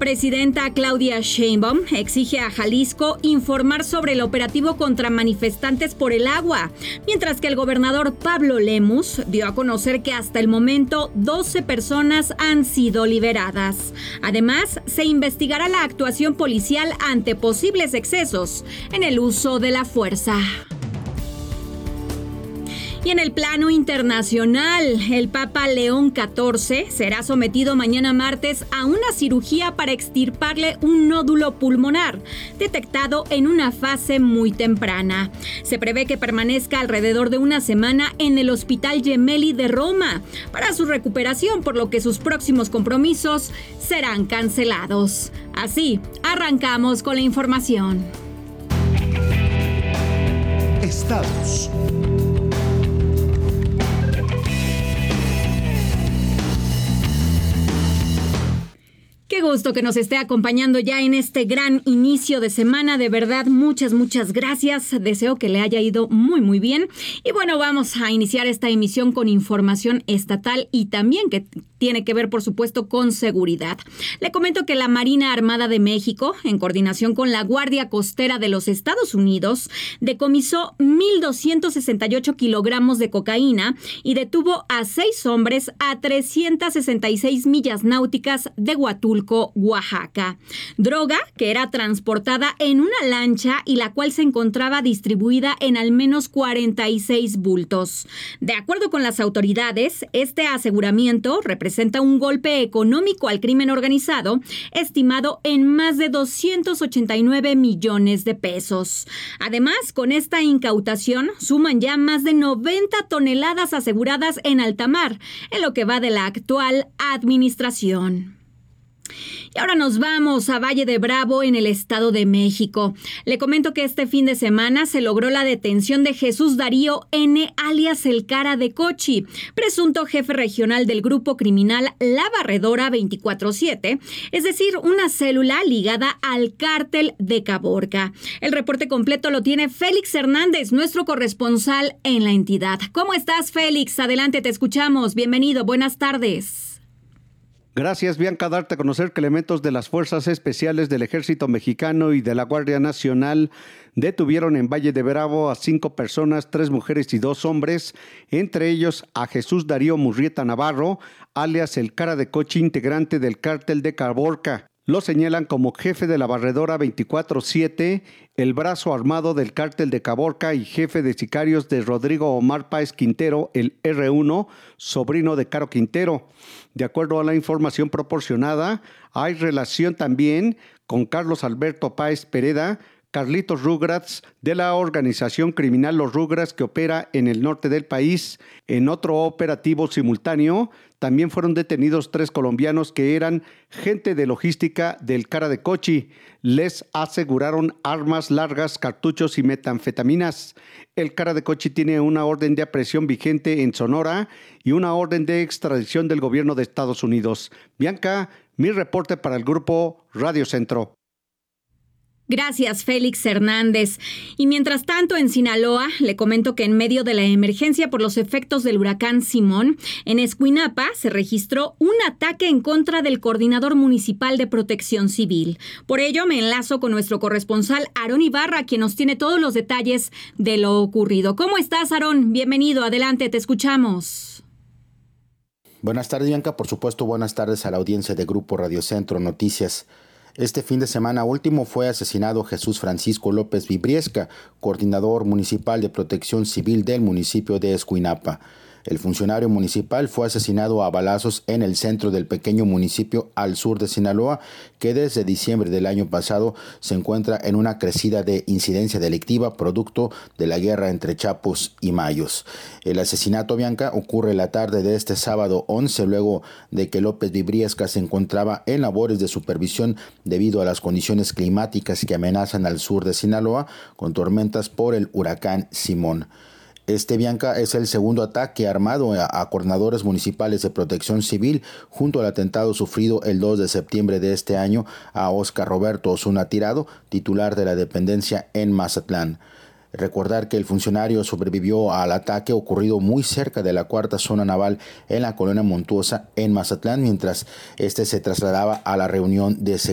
presidenta Claudia Sheinbaum exige a Jalisco informar sobre el operativo contra manifestantes por el agua, mientras que el gobernador Pablo Lemus dio a conocer que hasta el momento 12 personas han sido liberadas. Además, se investigará la actuación policial ante posibles excesos en el uso de la fuerza. Y en el plano internacional, el Papa León XIV será sometido mañana martes a una cirugía para extirparle un nódulo pulmonar, detectado en una fase muy temprana. Se prevé que permanezca alrededor de una semana en el Hospital Gemelli de Roma para su recuperación, por lo que sus próximos compromisos serán cancelados. Así, arrancamos con la información. Estados. Qué gusto que nos esté acompañando ya en este gran inicio de semana. De verdad, muchas gracias. Deseo que le haya ido muy bien. Y bueno, vamos a iniciar esta emisión con información estatal y también que tiene que ver, por supuesto, con seguridad. Le comento que la Marina Armada de México, en coordinación con la Guardia Costera de los Estados Unidos, decomisó 1,268 kilogramos de cocaína y detuvo a 6 hombres a 366 millas náuticas de Huatulco, Oaxaca. Droga que era transportada en una lancha y la cual se encontraba distribuida en al menos 46 bultos. De acuerdo con las autoridades, este aseguramiento representa un golpe económico al crimen organizado, estimado en más de 289 millones de pesos. Además, con esta incautación, suman ya más de 90 toneladas aseguradas en alta mar, en lo que va de la actual administración. Y ahora nos vamos a Valle de Bravo, en el Estado de México. Le comento que este fin de semana se logró la detención de Jesús Darío N., alias El Cara de Cochi, presunto jefe regional del grupo criminal La Barredora 24/7, es decir, una célula ligada al cártel de Caborca. El reporte completo lo tiene Félix Hernández, nuestro corresponsal en la entidad. ¿Cómo estás, Félix? Adelante, te escuchamos. Bienvenido, buenas tardes. Gracias, Bianca. Darte a conocer que elementos de las Fuerzas Especiales del Ejército Mexicano y de la Guardia Nacional detuvieron en Valle de Bravo a 5 personas, 3 mujeres y 2 hombres, entre ellos a Jesús Darío Murrieta Navarro, alias El Cara de Cochi, integrante del cártel de Caborca. Lo señalan como jefe de la Barredora 24/7, el brazo armado del cártel de Caborca y jefe de sicarios de Rodrigo Omar Páez Quintero, el R1, sobrino de Caro Quintero. De acuerdo a la información proporcionada, hay relación también con Carlos Alberto Páez Pereda, Carlitos Rugrats, de la organización criminal Los Rugrats, que opera en el norte del país. En otro operativo simultáneo, también fueron detenidos 3 colombianos que eran gente de logística del Cara de Cochi. Les aseguraron armas largas, cartuchos y metanfetaminas. El Cara de Cochi tiene una orden de aprehensión vigente en Sonora y una orden de extradición del gobierno de Estados Unidos. Bianca, mi reporte para el grupo Radio Centro. Gracias, Félix Hernández. Y mientras tanto, en Sinaloa, le comento que en medio de la emergencia por los efectos del huracán Simón, en Escuinapa se registró un ataque en contra del coordinador municipal de Protección Civil. Por ello, me enlazo con nuestro corresponsal Aarón Ibarra, quien nos tiene todos los detalles de lo ocurrido. ¿Cómo estás, Aarón? Bienvenido, adelante, te escuchamos. Buenas tardes, Bianca. Por supuesto, buenas tardes a la audiencia de Grupo Radio Centro Noticias. Este fin de semana último fue asesinado Jesús Francisco López Vibriesca, coordinador municipal de Protección Civil del municipio de Escuinapa. El funcionario municipal fue asesinado a balazos en el centro del pequeño municipio al sur de Sinaloa, que desde diciembre del año pasado se encuentra en una crecida de incidencia delictiva producto de la guerra entre Chapos y Mayos. El asesinato, Bianca, ocurre la tarde de este sábado 11, luego de que López Vibriesca se encontraba en labores de supervisión debido a las condiciones climáticas que amenazan al sur de Sinaloa con tormentas por el huracán Simón. Bianca, es el segundo ataque armado a coordinadores municipales de Protección Civil junto al atentado sufrido el 2 de septiembre de este año a Óscar Roberto Osuna Tirado, titular de la dependencia en Mazatlán. Recordar que el funcionario sobrevivió al ataque ocurrido muy cerca de la cuarta zona naval en la colonia Montuosa en Mazatlán, mientras se trasladaba a la reunión de seguridad